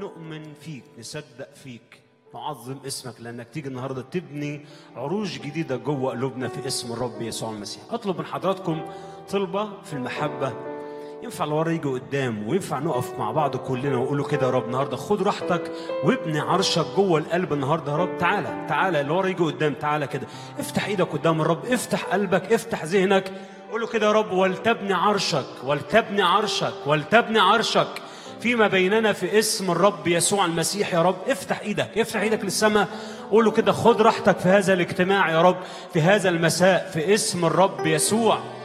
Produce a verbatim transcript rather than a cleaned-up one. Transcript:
نؤمن فيك، نصدق فيك، نعظم اسمك، لأنك تيجي النهاردة تبني عروش جديدة جوه قلوبنا في اسم الرب يسوع المسيح. أطلب من حضراتكم طلبة في المحبة. ينفع الورا يجي قدام وينفع نقف مع بعض كلنا ونقوله كده: يا رب النهارده خد راحتك وابني عرشك جوه القلب النهارده. يا رب تعالى تعالى، الورا يجي قدام، تعالى كده، افتح ايدك قدام الرب، افتح قلبك، افتح ذهنك، قول له كده: يا رب ولتبني عرشك، ولتبني عرشك، ولتبني عرشك فيما بيننا في اسم الرب يسوع المسيح. يا رب افتح ايدك، افتح ايدك للسماء، قول له كده: خد راحتك في هذا الاجتماع يا رب، في هذا المساء، في اسم الرب يسوع.